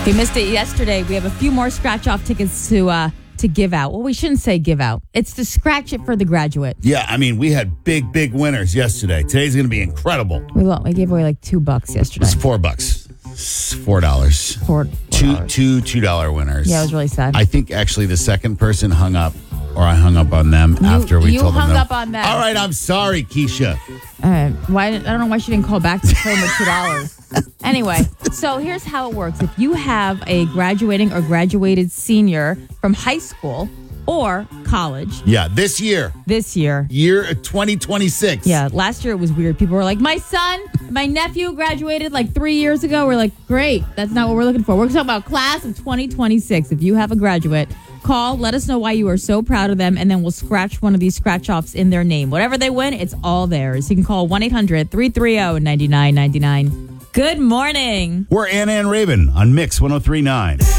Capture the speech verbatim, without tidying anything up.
If you missed it yesterday, we have a few more scratch-off tickets to uh, to give out. Well, we shouldn't say give out. It's to scratch it for the graduate. Yeah, I mean, we had big, big winners yesterday. Today's going to be incredible. We lo- we gave away like two bucks yesterday. It's four bucks. It's four dollars. Four, four Two, dollars. two, two dollar winners. Yeah, it was really sad. I think actually the second person hung up, or I hung up on them You- after we you told them. hung no. up on them. All right, I'm sorry, Keisha. Uh, why? I don't know why she didn't call back to claim the two dollars. Anyway, so here's how it works. If you have a graduating or graduated senior from high school or college Yeah, this year, this year. year twenty twenty-six. Yeah, last year it was weird. People were like, my son, my nephew graduated like three years ago. We're like, great. That's not what we're looking for. We're talking about class of twenty twenty-six. If you have a graduate, call, let us know why you are so proud of them, and then we'll scratch one of these scratch-offs in their name. Whatever they win, it's all theirs. You can call one eight hundred three three zero nine nine nine nine. Good morning. We're Anna and Raven on Mix one oh three point nine.